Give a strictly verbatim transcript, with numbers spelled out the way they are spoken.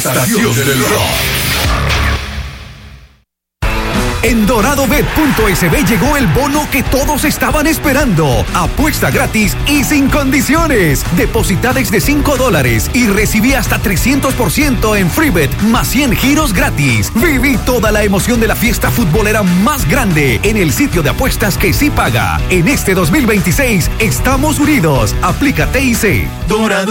estación del rock. En doradobet punto es be llegó el bono que todos estaban esperando. Apuesta gratis y sin condiciones. Deposita desde cinco dólares y recibí hasta trescientos por ciento en FreeBet más cien giros gratis. Viví toda la emoción de la fiesta futbolera más grande en el sitio de apuestas que sí paga. En este dos mil veintiséis estamos unidos. Aplica T I C. Dorado